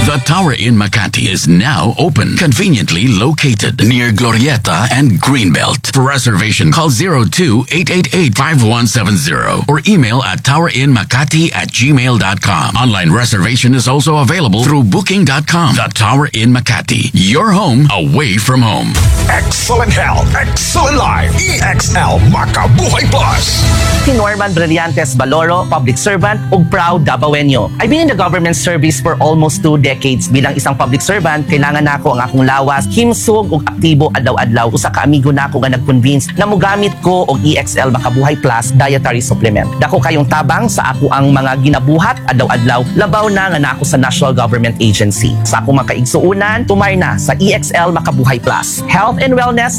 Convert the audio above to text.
The Tower Inn Makati is now open, conveniently located near Glorieta and Greenbelt. For reservation, call 02-888-5170 or email at towerinmakati@gmail.com. Online reservation is also available through booking.com. The Tower Inn Makati, your home away from home. Excellent health, excellent life. EXL Makabuhay Plus. Si Norman Brillantes Baloro, public servant ug proud Dabawenyo. I've been in the government service for almost 2 decades. Bilang isang public servant, kailangan nako ang akong lawas, himsog ug aktibo adlaw-adlaw. Usa ka amigo nako nga nag-convince na mogamit ko og EXL Makabuhay Plus dietary supplement. Dako kayong tabang sa ako ang mga ginabuhat adlaw-adlaw. Labaw na nga nako sa National Government Agency. Sa akong makaigsuunan, tumay na sa EXL Makabuhay Plus. Health and wellness